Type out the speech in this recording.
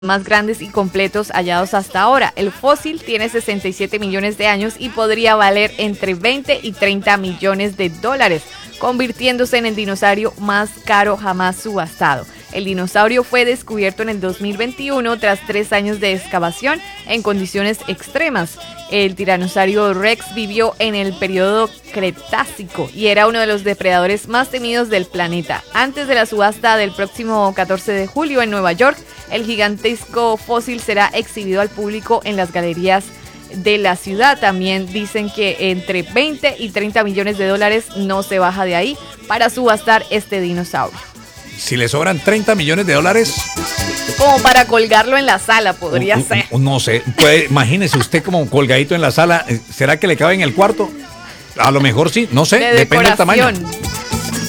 más grandes y completos hallados hasta ahora. El fósil tiene 67 millones de años y podría valer entre 20 y 30 millones de dólares, convirtiéndose en el dinosaurio más caro jamás subastado. El dinosaurio fue descubierto en el 2021 tras 3 años de excavación en condiciones extremas. El tiranosaurio Rex vivió en el periodo Cretácico y era uno de los depredadores más temidos del planeta. Antes de la subasta del próximo 14 de julio en Nueva York, el gigantesco fósil será exhibido al público en las galerías de la ciudad. También dicen que entre 20 y 30 millones de dólares no se baja de ahí para subastar este dinosaurio. Si le sobran 30 millones de dólares... Como para colgarlo en la sala, podría ser. No sé, pues, imagínese usted como colgadito en la sala. ¿Será que le cabe en el cuarto? A lo mejor sí, no sé, depende del tamaño.